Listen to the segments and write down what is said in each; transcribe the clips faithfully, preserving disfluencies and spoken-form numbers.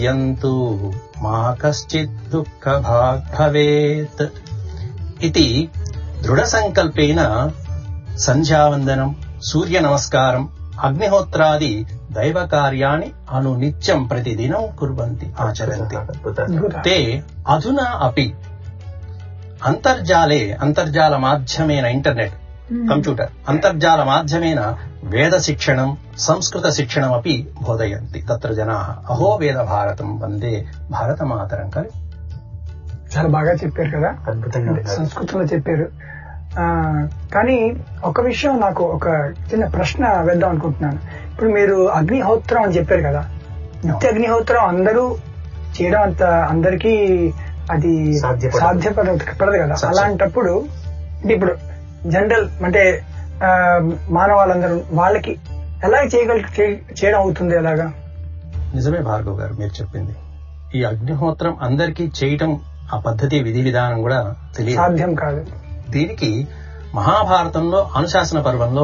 యంతు మా కశ్చిత్ దుఃఖ భాగ్ భవేత్ ఇది దృఢ సంకల్పేన సంధ్యావందనం, సూర్య నమస్కారం, అగ్నిహోత్రాది దైవ కార్యాణి అను నిత్యం ప్రతిదినం కుర్వంతి ఆచరంతి. తే అధునా అపి అంతర్జాలే అంతర్జాల మాధ్యమేన ఇంటర్నెట్ కంప్యూటర్ అంతర్జాల మాధ్యమేన వేద శిక్షణం సంస్కృత శిక్షణం అపి బోధయంతి. తత్ర జనాః అహో వేద భారతం వందే భారతమాతరం. కానీ చాలా బాగా చెప్పారు కదా, అద్భుతంగా సంస్కృతంలో చెప్పారు. ఆ కానీ ఒక విషయం నాకు ఒక చిన్న ప్రశ్న వేద్దాం అనుకుంటున్నాను. ఇప్పుడు మీరు అగ్నిహోత్రం అని చెప్పారు కదా, నిత్య అగ్నిహోత్రం అందరూ చేయడం అంత అందరికీ అది సాధ్యపడదు కదా. అలాంటప్పుడు ఇప్పుడు జనరల్ అంటే మానవాళ్ళందరూ వాళ్ళకి ఎలా చేయగల చేయడం అవుతుంది ఎలాగా? నిజమే భార్గవ్ గారు మీరు చెప్పింది. ఈ అగ్నిహోత్రం అందరికీ చేయటం ఆ పద్ధతి విధి విధానం కూడా తెలియదు, సాధ్యం కాదు. దీనికి మహాభారతంలో అనుశాసన పర్వంలో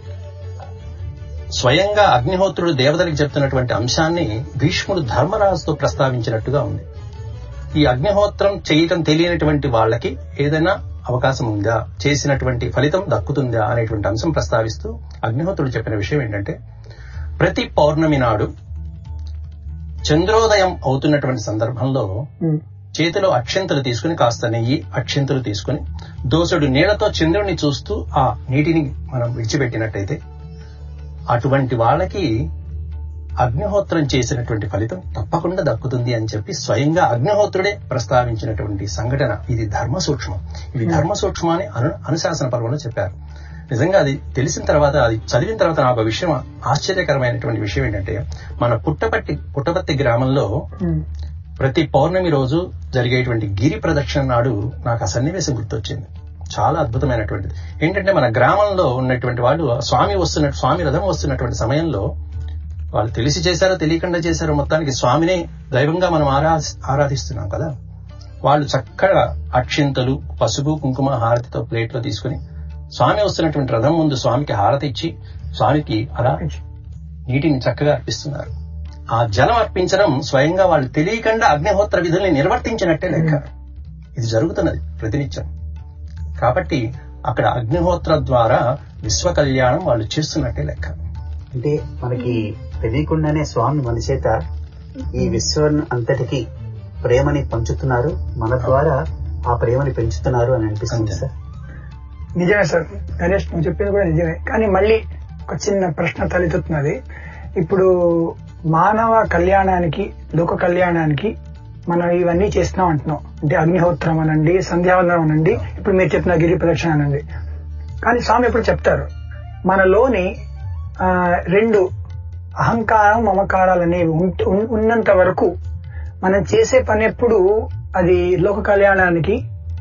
స్వయంగా అగ్నిహోత్రుడు దేవతలకు చెప్తున్నటువంటి అంశాన్ని భీష్ముడు ధర్మరాజుతో ప్రస్తావించినట్టుగా ఉంది. ఈ అగ్నిహోత్రం చేయటం తెలియనటువంటి వాళ్ళకి ఏదైనా అవకాశం ఉందా, చేసినటువంటి ఫలితం దక్కుతుందా అనేటువంటి అంశం ప్రస్తావిస్తూ అగ్నిహోత్రుడు చెప్పిన విషయం ఏంటంటే, ప్రతి పౌర్ణమి నాడు చంద్రోదయం అవుతున్నటువంటి సందర్భంలో చేతిలో అక్షింతలు తీసుకుని, కాస్త నెయ్యి అక్షింతలు తీసుకుని దోసెడు నీళ్లతో చంద్రుడిని చూస్తూ ఆ నీటిని మనం విడిచిపెట్టినట్టయితే అటువంటి వాళ్ళకి అగ్నిహోత్రం చేసినటువంటి ఫలితం తప్పకుండా దక్కుతుంది అని చెప్పి స్వయంగా అగ్నిహోత్రుడే ప్రస్తావించినటువంటి సంఘటన. ఇది ధర్మ సూక్ష్మం. ఇది ధర్మ సూక్ష్మం అని అను అనుశాసన పర్వంలో చెప్పారు. నిజంగా అది తెలిసిన తర్వాత, అది చదివిన తర్వాత నాకు ఒక విషయం ఆశ్చర్యకరమైనటువంటి విషయం ఏంటంటే, మన పుట్టపర్తి పుట్టపర్తి గ్రామంలో ప్రతి పౌర్ణమి రోజు జరిగేటువంటి గిరి ప్రదక్షిణ నాడు నాకు ఆ సన్నివేశం గుర్తొచ్చింది. చాలా అద్భుతమైనటువంటిది. ఏంటంటే మన గ్రామంలో ఉన్నటువంటి వాళ్ళు స్వామి వస్తున్న స్వామి రథం వస్తున్నటువంటి సమయంలో వాళ్ళు తెలిసి చేశారో తెలియకుండా చేశారో, మొత్తానికి స్వామినే దైవంగా మనం ఆరా ఆరాధిస్తున్నాం కదా. వాళ్ళు చక్కగా అక్షింతలు, పసుపు, కుంకుమ, హారతితో ప్లేట్లో తీసుకుని స్వామి వస్తున్నటువంటి రథం ముందు స్వామికి హారతి ఇచ్చి స్వామికి అలా నీటిని చక్కగా అర్పిస్తున్నారు. ఆ జలం అర్పించడం స్వయంగా వాళ్ళు తెలియకుండా అగ్నిహోత్ర విధుల్ని నిర్వర్తించినట్టే లెక్క. ఇది జరుగుతున్నది ప్రతినిత్యం. కాబట్టి అక్కడ అగ్నిహోత్ర ద్వారా విశ్వ కళ్యాణం వాళ్ళు చేస్తున్నట్టే లెక్క. అంటే మనకి తెలియకుండానే స్వామి మన చేత ఈ విశ్వం అంతటికి ప్రేమని పంచుతున్నారు, మన ద్వారా ఆ ప్రేమని పెంచుతున్నారు అని అనిపిస్తుంది సార్. నిజమే సార్ గణేష్, నువ్వు చెప్పింది కూడా నిజమే. కానీ మళ్ళీ ఒక చిన్న ప్రశ్న తలెత్తుతున్నది. ఇప్పుడు మానవ కళ్యాణానికి, లోక కళ్యాణానికి మనం ఇవన్నీ చేస్తున్నాం అంటున్నాం. అంటే అగ్నిహోత్రం అనండి, సంధ్యావందనం అనండి, ఇప్పుడు మీరు చెప్పిన గిరి ప్రదక్షిణ అనండి. కానీ స్వామి ఎప్పుడు చెప్తారు, మనలోని ఆ రెండు అహంకారం మమకారాలు అనేవి ఉన్నంత వరకు మనం చేసే పని ఎప్పుడు అది లోక కళ్యాణానికి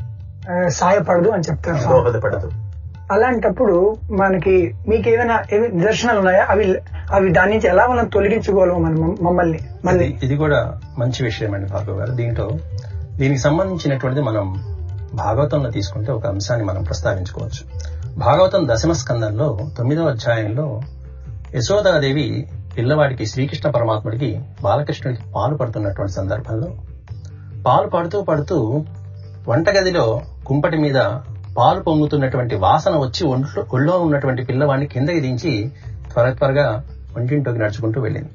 సాయపడదు అని చెప్తారు, దోహదపడదు. అలాంటప్పుడు మనకి మీకు ఏమైనా నిదర్శనాలు ఉన్నాయా? అవి అవి దాని నుంచి ఎలా మనం తొలగించుకోగలం మనం మమ్మల్ని? మళ్ళీ ఇది కూడా మంచి విషయం అండి భార్గవ్ గారు. దీంట్లో దీనికి సంబంధించినటువంటిది మనం భాగవతంలో తీసుకుంటే ఒక అంశాన్ని మనం ప్రస్తావించుకోవచ్చు. భాగవతం దశమ స్కందంలో తొమ్మిదవ అధ్యాయంలో యశోదాదేవి పిల్లవాడికి శ్రీకృష్ణ పరమాత్ముడికి బాలకృష్ణుడికి పాలు పడుతున్నటువంటి సందర్భంలో పాలు పడుతూ పడుతూ వంటగదిలో కుంపటి మీద పాలు పొంగుతున్నటువంటి వాసన వచ్చి ఒంట్లో ఒళ్ళో ఉన్నటువంటి పిల్లవాడిని కిందకి దించి త్వర త్వరగా ఒంటింట్లోకి నడుచుకుంటూ వెళ్ళింది.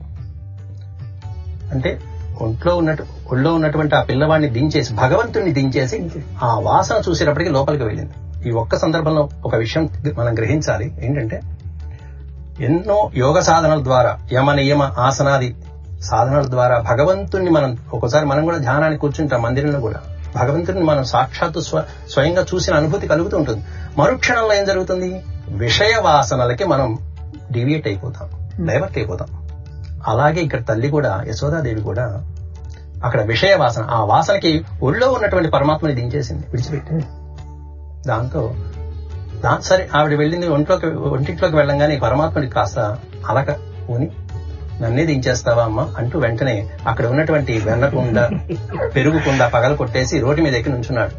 అంటే ఒంట్లో ఉన్నట్టు ఒళ్ళో ఉన్నటువంటి ఆ పిల్లవాడిని దించేసి భగవంతుడిని దించేసి ఆ వాసన చూసేటప్పటికి లోపలికి వెళ్ళింది. ఈ ఒక్క సందర్భంలో ఒక విషయం మనం గ్రహించాలి. ఏంటంటే ఎన్నో యోగ సాధనల ద్వారా, యమ నియమ ఆసనాది సాధనల ద్వారా భగవంతుణ్ణి మనం ఒకసారి మనం కూడా ధ్యానానికి కూర్చుంటాం మందిరంలో కూడా, భగవంతుడిని మనం సాక్షాత్తు స్వ స్వయంగా చూసిన అనుభూతి కలుగుతూ ఉంటుంది. మరుక్షణంలో ఏం జరుగుతుంది? విషయ వాసనలకి మనం డివియేట్ అయిపోతాం, డైవర్ట్ అయిపోతాం. అలాగే ఇక్కడ తల్లి కూడా, యశోదాదేవి కూడా అక్కడ విషయ వాసన, ఆ వాసనకి ఒళ్ళో ఉన్నటువంటి పరమాత్మని దించేసింది, విడిచిపెట్టింది. దాంతో దాని సరే ఆవిడ వెళ్ళింది ఒంట్లోకి ఒంటింట్లోకి వెళ్ళంగానే పరమాత్ముడికి కాస్త అలక ఊని నన్నే దించేస్తావా అమ్మ అంటూ వెంటనే అక్కడ ఉన్నటువంటి వెన్నకుండా పెరుగుకుండా పగల కొట్టేసి రోడ్డు మీద ఎక్కి నుంచున్నాడు.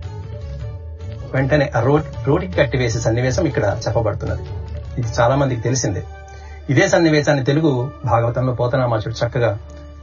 వెంటనే ఆ రోడ్ రోడ్డుకి కట్టి వేసే సన్నివేశం ఇక్కడ చెప్పబడుతున్నది. ఇది చాలా మందికి తెలిసిందే. ఇదే సన్నివేశాన్ని తెలుగు భాగవతంలో పోతనామాచుడు చక్కగా